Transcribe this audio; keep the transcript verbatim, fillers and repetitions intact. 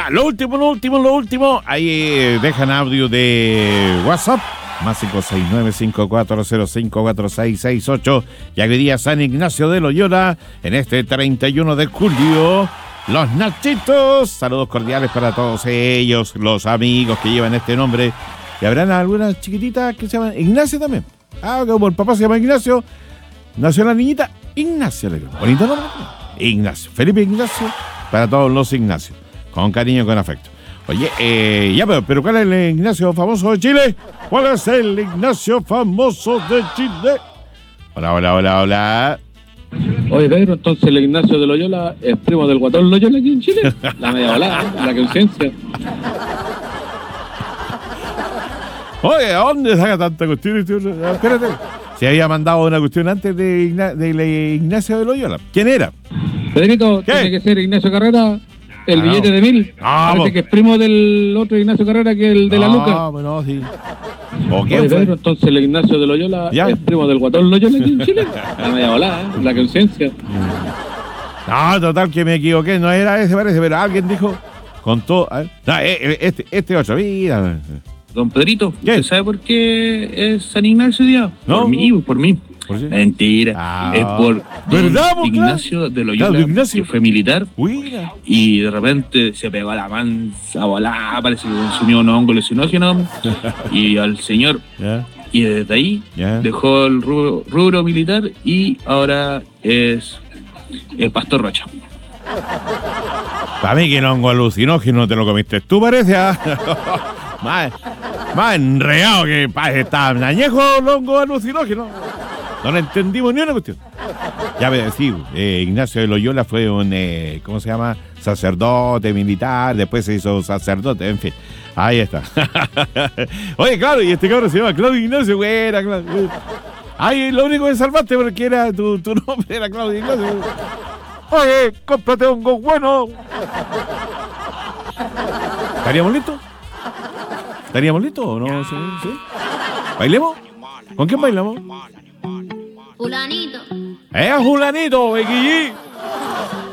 Ya, lo último, lo último, lo último. Ahí eh, dejan audio de WhatsApp. Más cinco seis nueve, cinco cuatro cero cinco, cuatro seis seis ocho. Y hoy día San Ignacio de Loyola. En este treinta y uno de julio. Los Nachitos. Saludos cordiales para todos ellos. Los amigos que llevan este nombre. Y habrán algunas chiquititas que se llaman Ignacio también. Ah, como el papá se llama Ignacio. Nació la niñita Ignacio. Bonito nombre. Ignacio. Felipe Ignacio. Para todos los Ignacios. Con cariño y con afecto. Oye, eh, ya, pero, pero ¿cuál es el Ignacio famoso de Chile? ¿Cuál es el Ignacio famoso de Chile? Hola, hola, hola, hola. Oye, Pedro, entonces el Ignacio de Loyola es primo del Guatón Loyola aquí en Chile. La media volada, la conciencia. Oye, ¿a dónde saca tanta cuestión? Espérate. Se había mandado una cuestión antes de, Igna- de Ignacio de Loyola. ¿Quién era? Pedrito, ¿Qué? tiene que ser Ignacio Carrera. El Ah, billete no. de mil. No, Parece vos. que es primo del otro Ignacio Carrera que el de la Luca. No, bueno, sí. ¿O Oye, quién fue? Pedro, entonces el Ignacio de Loyola Ya. es primo del Guatón Loyola aquí en Chile. La media volada, ¿eh? La conciencia. No, total, que me equivoqué. No era ese, parece, pero alguien dijo, contó. a ver. No, eh, eh, este, este otro, mira. Don Pedrito, ¿Qué? ¿usted sabe por qué es San Ignacio hoy día? No. Por mí, por mí. ¿Por qué? Mentira. Ah. Es por don ¿Verdad, po, Ignacio claro? de Loyola, Claro, Ignacio. que fue militar Mira. y de repente se pegó a la mansa volada, parece que consumió un hongo alucinógeno y al señor, Ya. y desde ahí Ya. dejó el rubro, rubro militar y ahora es el Pastor Rocha. Para mí que no hongo alucinógeno te lo comiste tú, parece. ¿Ah? más, más enredado que parece está añejo el hongo alucinógeno. No le entendimos ni una cuestión. Ya me decís, eh, Ignacio de Loyola fue un, eh, ¿cómo se llama? Sacerdote militar, después se hizo sacerdote, en fin. Ahí está. Oye, claro, y este cabrón se llama Claudio Ignacio, güey, era Claudio. Ay, lo único que salvaste porque era tu, tu nombre era Claudio Ignacio. Oye, cómprate hongo bueno. ¿Estaríamos listos? ¿Estaríamos listos o no? ¿Sí? ¿Sí? ¿Bailemos? ¿Con quién bailamos? Fulanito. ¡Eh, Julanito, Becky G!